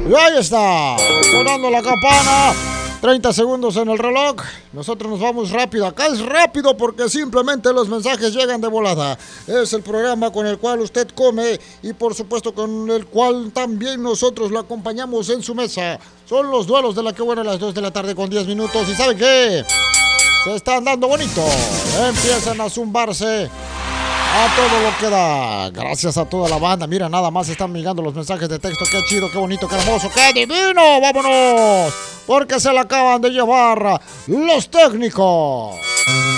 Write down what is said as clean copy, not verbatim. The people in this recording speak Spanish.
Y ahí está, sonando la campana. 30 segundos en el reloj. Nosotros nos vamos rápido. Acá es rápido porque simplemente los mensajes llegan de volada. Es el programa con el cual usted come y por supuesto con el cual también nosotros lo acompañamos en su mesa. Son los duelos de la que buena a las 2 de la tarde con 10 minutos. ¿Y saben qué? Se están dando bonito. Empiezan a zumbarse a todo lo que da. Gracias a toda la banda. Mira, nada más están llegando los mensajes de texto. Qué chido, qué bonito, qué hermoso, qué divino. ¡Vámonos! Porque se la acaban de llevar los técnicos.